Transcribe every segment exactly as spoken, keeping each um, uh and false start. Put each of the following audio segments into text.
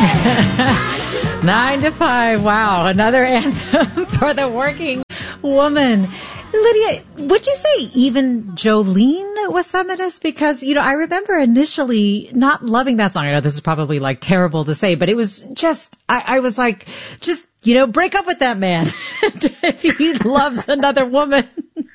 Nine to five. Wow. Another anthem for the working woman. Lydia, would you say even Jolene was feminist? Because, you know, I remember initially not loving that song. I know this is probably like terrible to say, but it was just, I, I was like, just, you know, break up with that man if he loves another woman.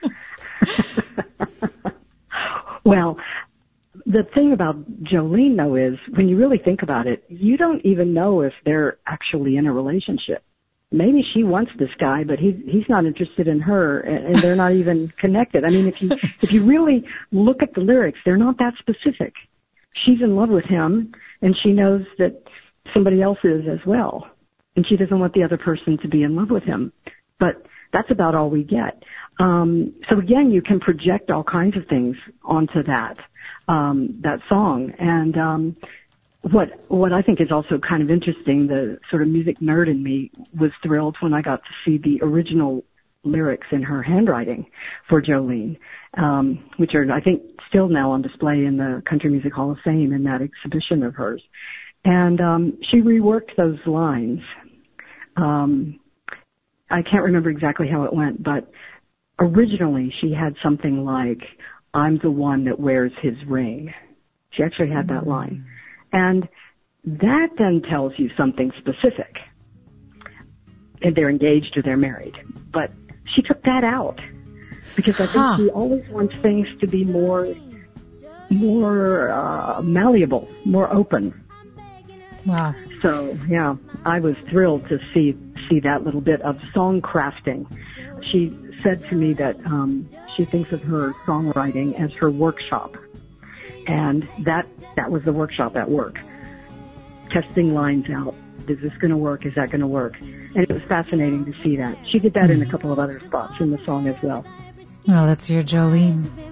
Well, the thing about Jolene, though, is when you really think about it, you don't even know if they're actually in a relationship. Maybe she wants this guy, but he, he's not interested in her, and they're not even connected. I mean, if you if you really look at the lyrics, they're not that specific. She's in love with him, and she knows that somebody else is as well, and she doesn't want the other person to be in love with him. But that's about all we get. Um, so again, you can project all kinds of things onto that um, that song, and um, What what I think is also kind of interesting, the sort of music nerd in me was thrilled when I got to see the original lyrics in her handwriting for Jolene, um, which are, I think, still now on display in the Country Music Hall of Fame in that exhibition of hers. And um, she reworked those lines. Um, I can't remember exactly how it went, but originally she had something like, "I'm the one that wears his ring." She actually had that line. And that then tells you something specific. And they're engaged or they're married. But she took that out because I think huh. she always wants things to be more, more uh, malleable, more open. Wow. So yeah, I was thrilled to see see that little bit of song crafting. She said to me that um, she thinks of her songwriting as her workshop. And that, that was the workshop at work. Testing lines out. Is this going to work? Is that going to work? And it was fascinating to see that. She did that mm. in a couple of other spots in the song as well. Well, that's your Jolene.